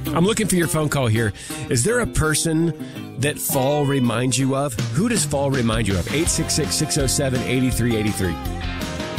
I'm looking for your phone call here. Is there a person that fall reminds you of? Who does fall remind you of? 866-607-8383.